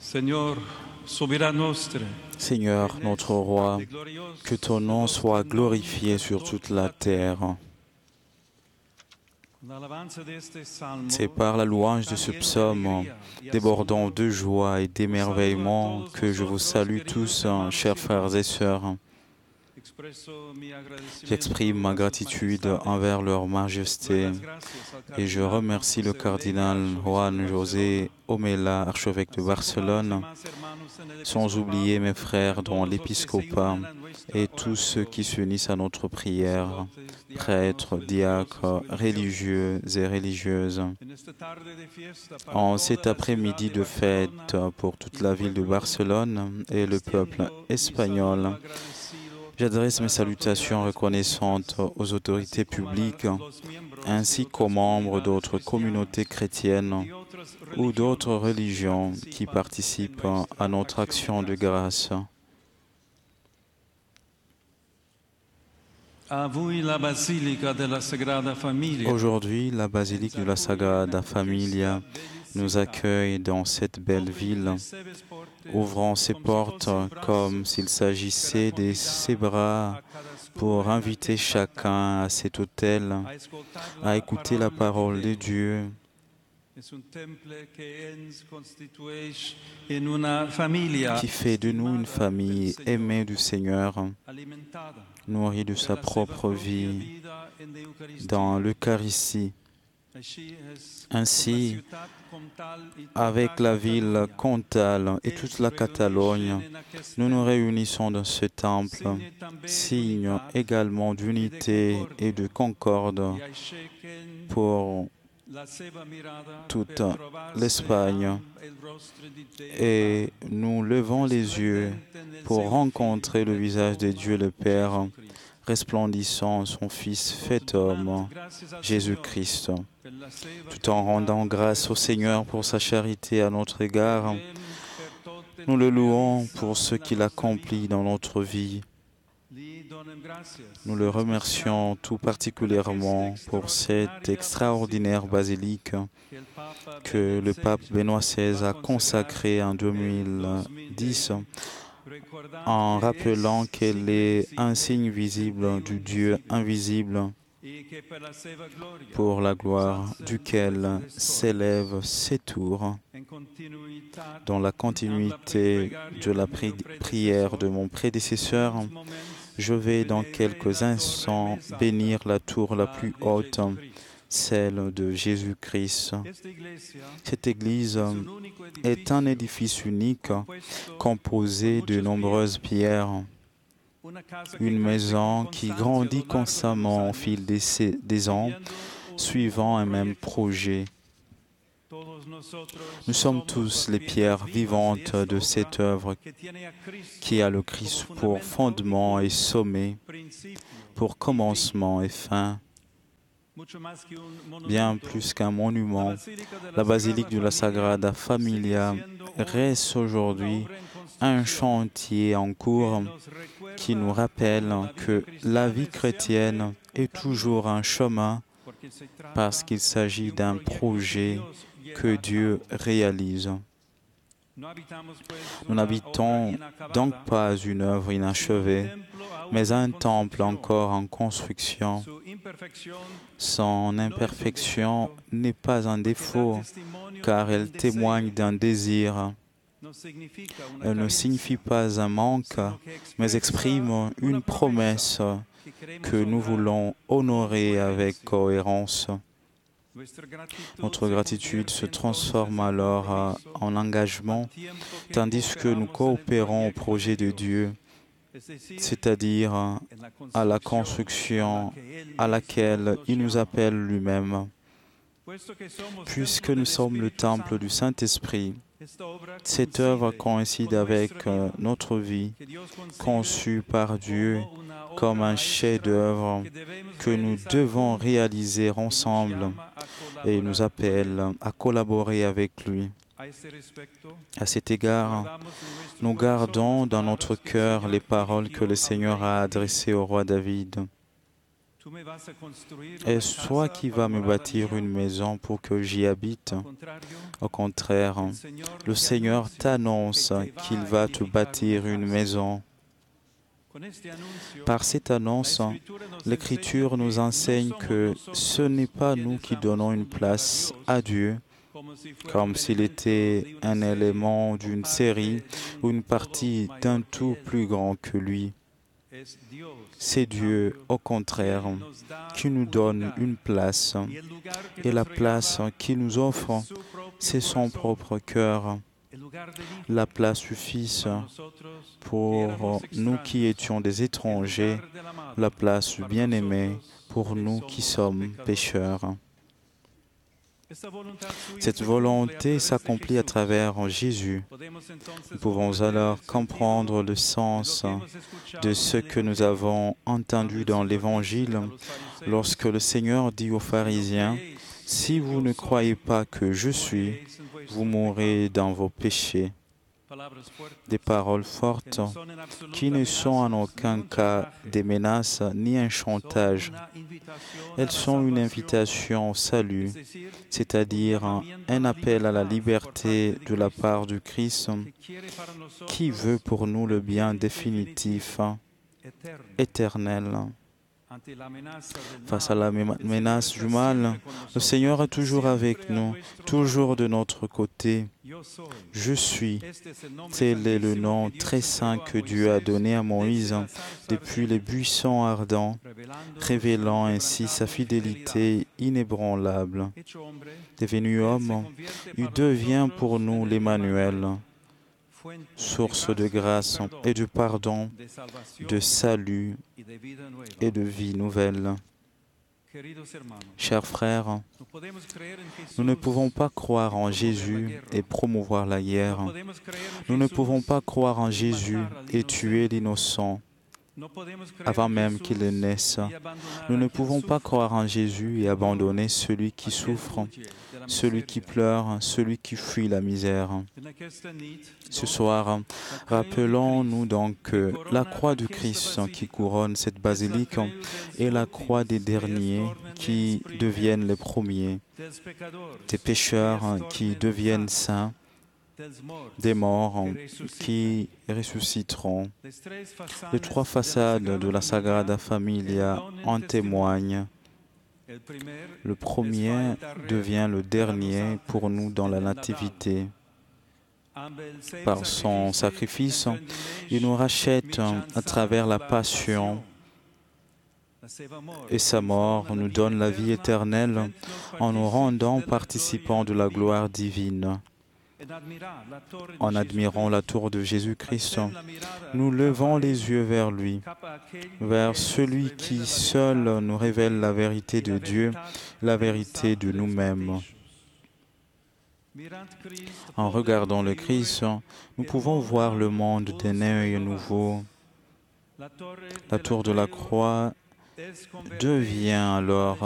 Seigneur, notre Roi, que ton nom soit glorifié sur toute la terre. C'est par la louange de ce psaume, débordant de joie et d'émerveillement, que je vous salue tous, chers frères et sœurs. J'exprime ma gratitude envers leur majesté et je remercie le cardinal Juan José Omella, archevêque de Barcelone, sans oublier mes frères dans l'épiscopat et tous ceux qui s'unissent à notre prière, prêtres, diacres, religieux et religieuses. En cet après-midi de fête pour toute la ville de Barcelone et le peuple espagnol, j'adresse mes salutations reconnaissantes aux autorités publiques ainsi qu'aux membres d'autres communautés chrétiennes ou d'autres religions qui participent à notre action de grâce. Aujourd'hui, la basilique de la Sagrada Familia nous accueille dans cette belle ville, ouvrant ses portes comme s'il s'agissait de ses bras pour inviter chacun à cet autel à écouter la parole de Dieu. Qui fait de nous une famille aimée du Seigneur, nourrie de sa propre vie dans l'Eucharistie. Ainsi, avec la ville comtale et toute la Catalogne, nous nous réunissons dans ce temple, signe également d'unité et de concorde pour toute l'Espagne, et nous levons les yeux pour rencontrer le visage de Dieu le Père, resplendissant en son Fils fait homme, Jésus-Christ. Tout en rendant grâce au Seigneur pour sa charité à notre égard, nous le louons pour ce qu'il accomplit dans notre vie. Nous le remercions tout particulièrement pour cette extraordinaire basilique que le pape Benoît XVI a consacrée en 2010 en rappelant qu'elle est un signe visible du Dieu invisible pour la gloire duquel s'élèvent ses tours. Dans la continuité de la prière de mon prédécesseur, je vais dans quelques instants bénir la tour la plus haute, celle de Jésus-Christ. Cette église est un édifice unique composé de nombreuses pierres. Une maison qui grandit constamment au fil des ans, suivant un même projet. Nous sommes tous les pierres vivantes de cette œuvre qui a le Christ pour fondement et sommet, pour commencement et fin. Bien plus qu'un monument, la basilique de la Sagrada Familia reste aujourd'hui un chantier en cours qui nous rappelle que la vie chrétienne est toujours un chemin parce qu'il s'agit d'un projet que Dieu réalise. Nous n'habitons donc pas une œuvre inachevée, mais un temple encore en construction. Son imperfection n'est pas un défaut, car elle témoigne d'un désir. Elle ne signifie pas un manque, mais exprime une promesse que nous voulons honorer avec cohérence. Notre gratitude se transforme alors en engagement, tandis que nous coopérons au projet de Dieu, c'est-à-dire à la construction à laquelle il nous appelle lui-même. Puisque nous sommes le temple du Saint-Esprit, cette œuvre coïncide avec notre vie, conçue par Dieu comme un chef-d'œuvre que nous devons réaliser ensemble, et il nous appelle à collaborer avec lui. À cet égard, nous gardons dans notre cœur les paroles que le Seigneur a adressées au roi David. Est-ce toi qui vas me bâtir une maison pour que j'y habite? Au contraire, le Seigneur t'annonce qu'il va te bâtir une maison. Par cette annonce, l'Écriture nous enseigne que ce n'est pas nous qui donnons une place à Dieu, comme s'il était un élément d'une série ou une partie d'un tout plus grand que lui. C'est Dieu, au contraire, qui nous donne une place. Et la place qu'il nous offre, c'est son propre cœur. La place du Fils pour nous qui étions des étrangers, la place du bien-aimé pour nous qui sommes pécheurs. Cette volonté s'accomplit à travers Jésus. Nous pouvons alors comprendre le sens de ce que nous avons entendu dans l'Évangile lorsque le Seigneur dit aux pharisiens, « Si vous ne croyez pas que je suis, vous mourrez dans vos péchés. » Des paroles fortes qui ne sont en aucun cas des menaces ni un chantage. Elles sont une invitation au salut, c'est-à-dire un appel à la liberté de la part du Christ qui veut pour nous le bien définitif, éternel. Face à la menace du mal, le Seigneur est toujours avec nous, toujours de notre côté. Je suis, tel est le nom très saint que Dieu a donné à Moïse depuis les buissons ardents, révélant ainsi sa fidélité inébranlable. Devenu homme, il devient pour nous l'Emmanuel, source de grâce et de pardon, de salut et de vie nouvelle. Chers frères, nous ne pouvons pas croire en Jésus et promouvoir la guerre. Nous ne pouvons pas croire en Jésus et tuer l'innocent avant même qu'il ne naisse. Nous ne pouvons pas croire en Jésus et abandonner celui qui souffre, celui qui pleure, celui qui fuit la misère. Ce soir, rappelons-nous donc que la croix du Christ qui couronne cette basilique est la croix des derniers qui deviennent les premiers, des pécheurs qui deviennent saints, des morts qui ressusciteront. Les trois façades de la Sagrada Familia en témoignent. Le premier devient le dernier pour nous dans la Nativité. Par son sacrifice, il nous rachète à travers la passion et sa mort nous donne la vie éternelle en nous rendant participants de la gloire divine. En admirant la tour de Jésus-Christ, nous levons les yeux vers lui, vers celui qui seul nous révèle la vérité de Dieu, la vérité de nous-mêmes. En regardant le Christ, nous pouvons voir le monde d'un œil nouveau. La tour de la croix devient alors